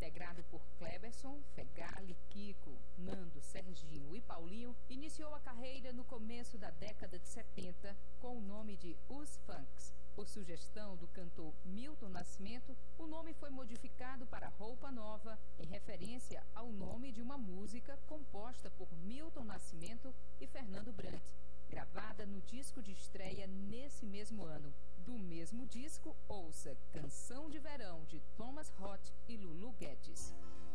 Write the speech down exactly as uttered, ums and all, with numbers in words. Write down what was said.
integrado por Cleberson, Fegali, Kiko, Nando, Serginho e Paulinho, iniciou a carreira no começo da década de setenta com o nome de Os Funks. Por sugestão do cantor Milton Nascimento, o nome foi modificado para Roupa Nova, em referência ao nome de uma música composta por Milton Nascimento e Fernando Brant, gravada no disco de estreia nesse mesmo ano. Do mesmo disco, ouça Canção de Verão, de Thomas Roth e Lulu Guedes.